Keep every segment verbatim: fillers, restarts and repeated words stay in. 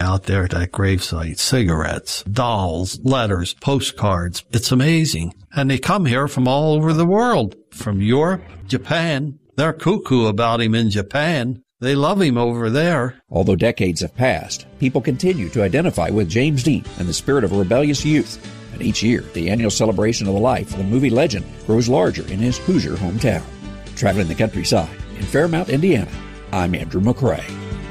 out there at that gravesite. Cigarettes, dolls, letters, postcards. It's amazing. And they come here from all over the world, from Europe, Japan. They're cuckoo about him in Japan. They love him over there. Although decades have passed, people continue to identify with James Dean and the spirit of rebellious youth. And each year, the annual celebration of the life of the movie legend grows larger in his Hoosier hometown. Traveling the countryside in Fairmount, Indiana, I'm Andrew McCrae.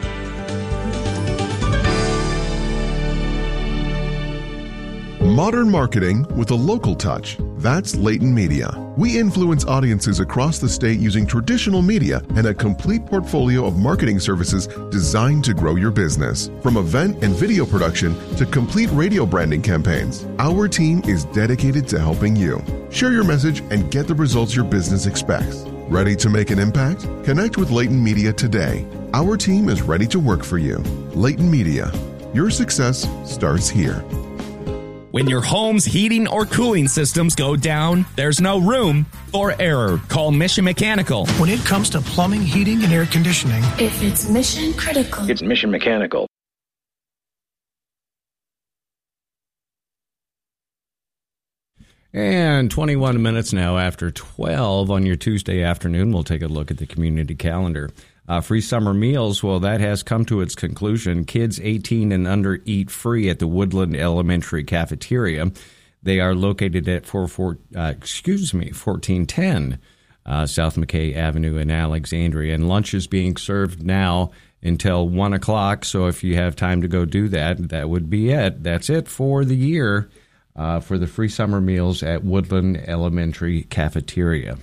Modern marketing with a local touch. That's Leighton Media. We influence audiences across the state using traditional media and a complete portfolio of marketing services designed to grow your business. From event and video production to complete radio branding campaigns, our team is dedicated to helping you. Share your message and get the results your business expects. Ready to make an impact? Connect with Leighton Media today. Our team is ready to work for you. Leighton Media. Your success starts here. When your home's heating or cooling systems go down, there's no room for error. Call Mission Mechanical. When it comes to plumbing, heating, and air conditioning, if it's mission critical, it's Mission Mechanical. And twenty-one minutes now after twelve on your Tuesday afternoon, we'll take a look at the community calendar. Uh, free summer meals, well, that has come to its conclusion. Kids eighteen and under eat free at the Woodland Elementary Cafeteria. They are located at four, four, uh, excuse me, fourteen ten uh, South McKay Avenue in Alexandria. And lunch is being served now until one o'clock. So if you have time to go do that, that would be it. That's it for the year uh, for the free summer meals at Woodland Elementary Cafeteria.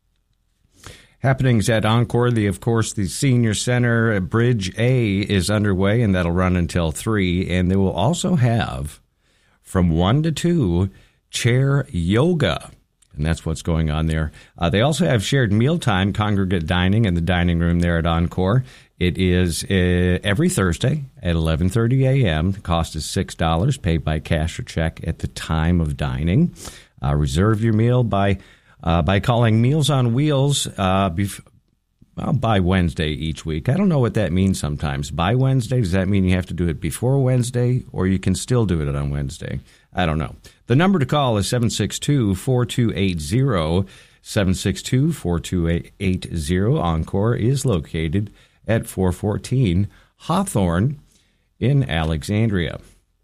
Happenings at Encore, the of course, the Senior Center Bridge A is underway, and that'll run until three. And they will also have, from one to two, chair yoga. And that's what's going on there. Uh, they also have shared mealtime congregate dining in the dining room there at Encore. It is uh, every Thursday at eleven thirty a.m. The cost is six dollars, paid by cash or check at the time of dining. Uh, reserve your meal by... Uh, by calling Meals on Wheels uh, bef- well, by Wednesday each week. I don't know what that means sometimes. By Wednesday, does that mean you have to do it before Wednesday, or you can still do it on Wednesday? I don't know. The number to call is seven six two, four two eight zero, seven six two, four two eight zero. Encore is located at four fourteen Hawthorne in Alexandria.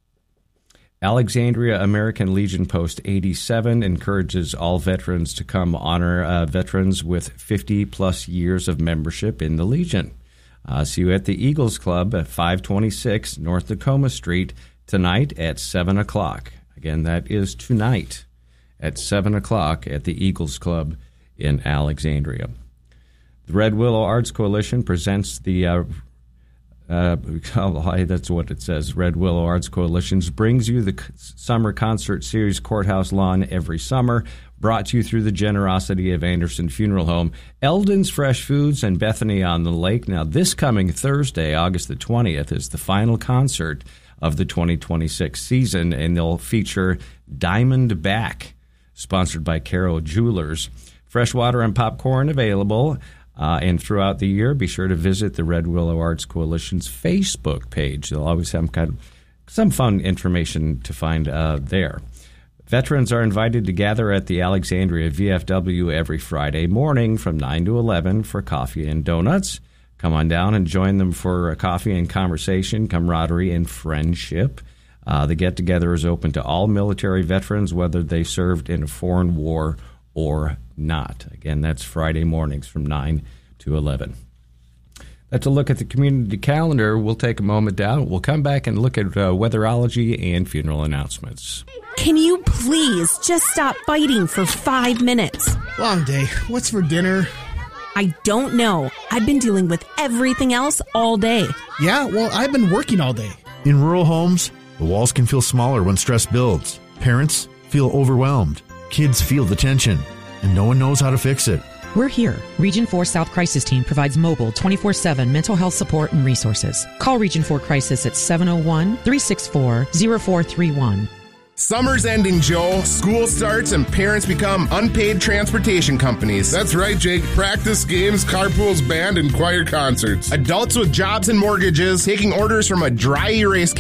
Alexandria American Legion Post eighty-seven encourages all veterans to come honor uh, veterans with fifty-plus years of membership in the Legion. Uh, see you at the Eagles Club at five twenty-six North Tacoma Street tonight at seven o'clock. Again, that is tonight at seven o'clock at the Eagles Club in Alexandria. The Red Willow Arts Coalition presents the... Uh, Uh, that's what it says. Red Willow Arts Coalition brings you the summer concert series Courthouse Lawn every summer, brought to you through the generosity of Anderson Funeral Home, Eldon's Fresh Foods, and Bethany on the Lake. Now, this coming Thursday, August the twentieth, is the final concert of the twenty twenty-six season, and they'll feature Diamond Back, sponsored by Caro Jewelers. Fresh water and popcorn available. Uh, and throughout the year, be sure to visit the Red Willow Arts Coalition's Facebook page. They'll always have kind of some fun information to find uh, there. Veterans are invited to gather at the Alexandria V F W every Friday morning from nine to eleven for coffee and donuts. Come on down and join them for a coffee and conversation, camaraderie, and friendship. Uh, the get-together is open to all military veterans, whether they served in a foreign war or not. Again, that's Friday mornings from nine to eleven. That's a look at the community calendar. We'll take a moment down. We'll come back and look at uh, weatherology and funeral announcements. Can you please just stop fighting for five minutes? Long day. What's for dinner? I don't know. I've been dealing with everything else all day. Yeah, well, I've been working all day. In rural homes, the walls can feel smaller when stress builds. Parents feel overwhelmed. Kids feel the tension, and no one knows how to fix it. We're here. Region four South Crisis Team provides mobile twenty-four seven mental health support and resources. Call Region four Crisis at seven oh one, three six four, oh four three one. Summer's ending, Joe. School starts and parents become unpaid transportation companies. That's right, Jake. Practice, games, carpools, band, and choir concerts. Adults with jobs and mortgages taking orders from a dry erase